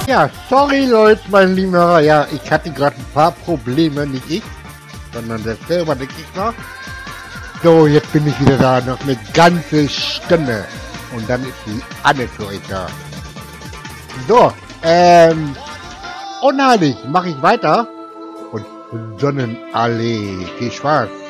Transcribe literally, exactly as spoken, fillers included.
Ja, sorry Leute, mein Lieber. Ja, ich hatte gerade ein paar Probleme, nicht ich, sondern der Server, der Gegner. So, jetzt bin ich wieder da, noch eine ganze Stunde. Und dann ist die Anne für euch da. So, ähm, unheilig, mache ich weiter. Und Sonnenallee, viel Spaß.